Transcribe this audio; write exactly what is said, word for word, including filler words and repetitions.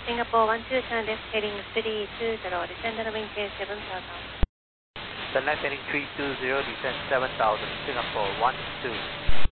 Singapore one two, turn left heading three two zero, descend and maintain seven thousand. Turn left heading three two zero, descend seven thousand, Singapore one two.